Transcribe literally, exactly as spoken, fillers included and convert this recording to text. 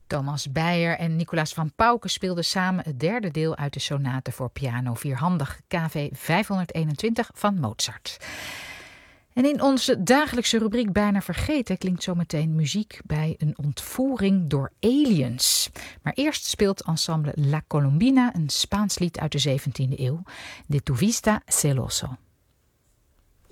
Thomas Beyer en Nicolaas van Pauken speelden samen het derde deel uit de sonate voor piano vierhandig K V vijfhonderdeenentwintig van Mozart. En in onze dagelijkse rubriek Bijna Vergeten klinkt zometeen muziek bij een ontvoering door aliens. Maar eerst speelt ensemble La Colombina een Spaans lied uit de zeventiende eeuw, De tu vista celoso.